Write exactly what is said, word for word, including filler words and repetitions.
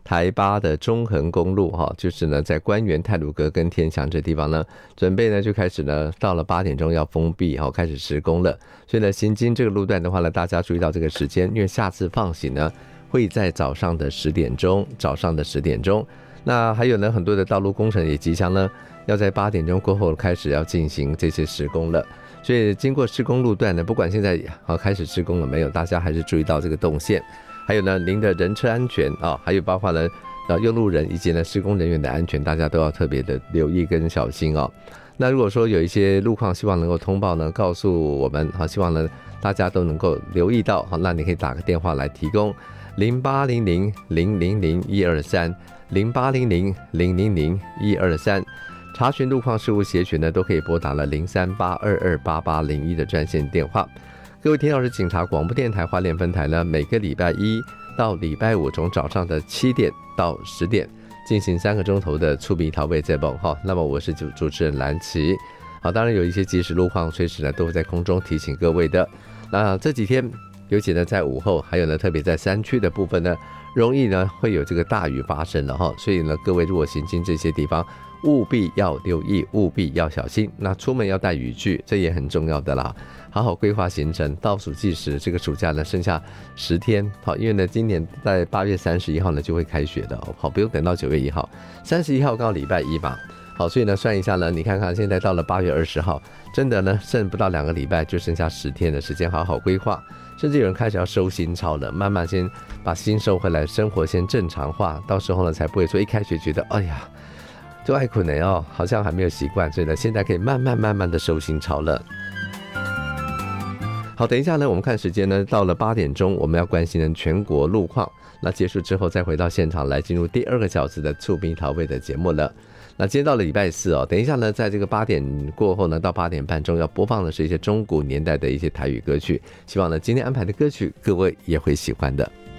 台八的中横公路哈，就是呢在关原、太鲁阁跟天祥这地方呢，准备呢就开始呢到了八点钟要封闭哈，开始施工了。所以呢，行经这个路段的话呢，大家注意到这个时间，因为下次放行呢会在早上的十点钟，早上的十点钟。那还有呢，很多的道路工程也即将呢要在八点钟过后开始要进行这些施工了。所以经过施工路段呢，不管现在好开始施工了没有，大家还是注意到这个动线。还有呢，您的人车安全啊，还有包括呢，用路人以及呢施工人员的安全，大家都要特别的留意跟小心哦。那如果说有一些路况，希望能够通报呢，告诉我们好，希望呢大家都能够留意到好，那你可以打个电话来提供零八零零零零零一二三零八零零零零零一二三。查询路况事务协询呢，都可以拨打了零三八二二八八零一的专线电话。各位听到是警察广播电台花莲分台呢，每个礼拜一到礼拜五从早上的七点到十点进行三个钟头的触鼻逃避节目哈。那么我是主主持人蓝琪。好，当然有一些即时路况，随时呢都会在空中提醒各位的。那这几天，尤其呢在午后，还有呢特别在山区的部分呢，容易呢会有这个大雨发生了哈。所以呢，各位如果行经这些地方，务必要留意，务必要小心。那出门要带雨具，这也很重要的啦。好好规划行程，倒数计时，这个暑假呢剩下十天。好，因为呢今年在八月三十一号呢就会开学的，好，不用等到九月一号，三十一号刚好礼拜一嘛。好，所以呢算一下呢，你看看现在到了八月二十号，真的呢剩不到两个礼拜，就剩下十天的时间，好好规划。甚至有人开始要收心操了，慢慢先把心收回来，生活先正常化，到时候呢才不会说一开学觉得哎呀就爱困了哦，好像还没有习惯，所以呢现在可以慢慢慢慢的收心操了。好，等一下呢，我们看时间呢，到了八点钟，我们要关心的全国路况。那结束之后，再回到现场来进入第二个小时的触屏逃位的节目了。那今天到了礼拜四哦，等一下呢，在这个八点过后呢，到八点半钟要播放的是一些中古年代的一些台语歌曲，希望呢今天安排的歌曲各位也会喜欢的。